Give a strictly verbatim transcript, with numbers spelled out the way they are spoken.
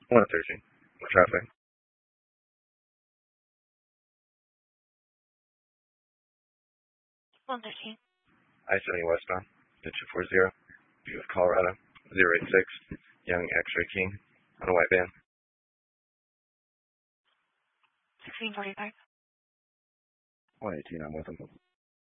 one thirteen. More traffic. one thirteen. I seventy westbound. two four zero. View of Colorado. zero eight six. Young X-Ray King. On a white van. sixteen forty-five. one eighteen, I'm with him.